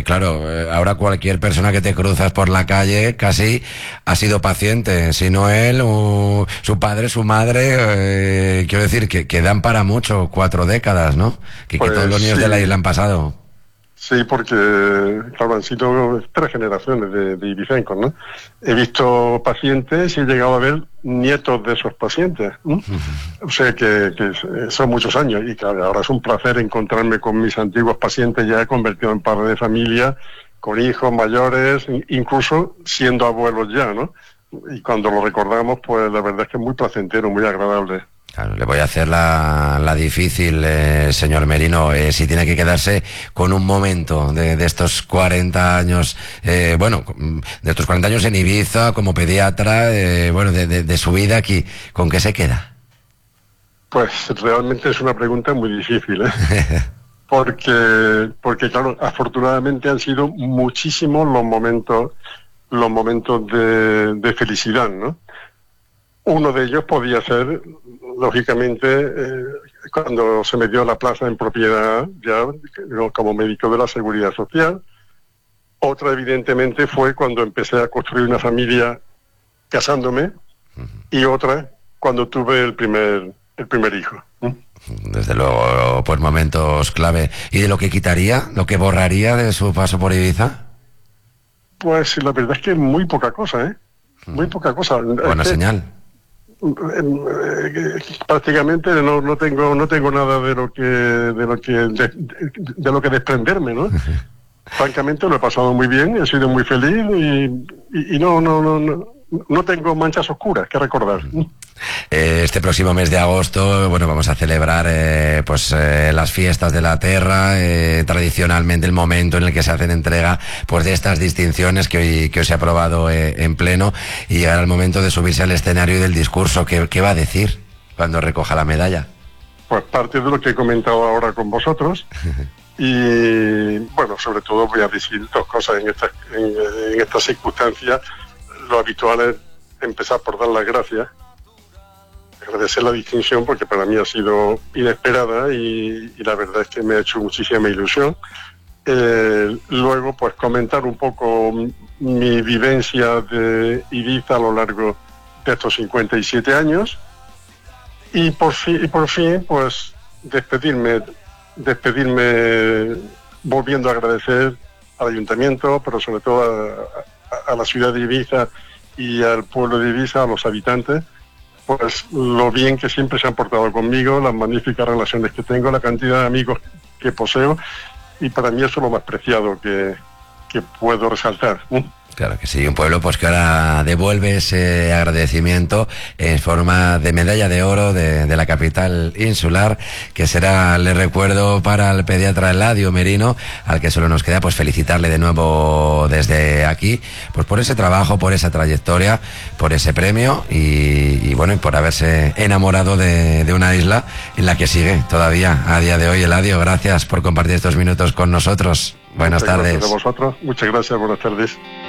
claro, ahora cualquier persona que te cruzas por la calle casi ha sido paciente, si no él, o su padre, su madre, quiero decir que dan para mucho, 4 décadas, ¿no? Que todos los niños sí. de la isla han pasado. Sí, porque, claro, han sido 3 generaciones de ibicencos, ¿no? He visto pacientes y he llegado a ver nietos de esos pacientes, ¿no? O sea que son muchos años y claro, ahora es un placer encontrarme con mis antiguos pacientes ya convertidos en padres de familia, con hijos mayores, incluso siendo abuelos ya, ¿no? Y cuando lo recordamos, pues la verdad es que es muy placentero, muy agradable. Claro, le voy a hacer la difícil, señor Merino, si tiene que quedarse con un momento de estos 40 años, de estos 40 años en Ibiza, como pediatra, de su vida aquí, ¿con qué se queda? Pues realmente es una pregunta muy difícil, ¿eh? Porque claro, afortunadamente han sido muchísimos los momentos de felicidad, ¿no? Uno de ellos podía ser, lógicamente, cuando se me dio la plaza en propiedad, ya como médico de la Seguridad Social. Otra, evidentemente, fue cuando empecé a construir una familia casándome. Y otra, cuando tuve el primer hijo. Desde luego, pues momentos clave. ¿Y de lo que quitaría, lo que borraría de su paso por Ibiza? Pues la verdad es que muy poca cosa, ¿eh? Muy poca cosa. Buena señal. Prácticamente no tengo nada de lo que desprenderme, ¿no? Francamente lo he pasado muy bien, he sido muy feliz y no tengo manchas oscuras que recordar. Este próximo mes de agosto, vamos a celebrar las fiestas de la Terra, tradicionalmente el momento en el que se hacen entrega pues de estas distinciones que hoy se ha aprobado en pleno, y llegará el momento de subirse al escenario y del discurso. ¿Qué va a decir cuando recoja la medalla? Pues parte de lo que he comentado ahora con vosotros. Y sobre todo voy a decir 2 cosas en estas circunstancias. Lo habitual es empezar por dar las gracias, agradecer la distinción porque para mí ha sido inesperada y la verdad es que me ha hecho muchísima ilusión. Luego, pues comentar un poco mi vivencia de Ibiza a lo largo de estos 57 años y por fin, pues despedirme volviendo a agradecer al ayuntamiento, pero sobre todo a la ciudad de Ibiza y al pueblo de Ibiza, a los habitantes, pues lo bien que siempre se han portado conmigo, las magníficas relaciones que tengo, la cantidad de amigos que poseo, y para mí eso es lo más preciado que puedo resaltar. Claro que sí, un pueblo pues que ahora devuelve ese agradecimiento en forma de medalla de oro de la capital insular, que será, le recuerdo, para el pediatra Eladio Merino, al que solo nos queda pues felicitarle de nuevo desde aquí, pues por ese trabajo, por esa trayectoria, por ese premio y por haberse enamorado de una isla en la que sigue todavía a día de hoy. Eladio, gracias por compartir estos minutos con nosotros. Buenas tardes. Gracias a vosotros, muchas gracias, buenas tardes.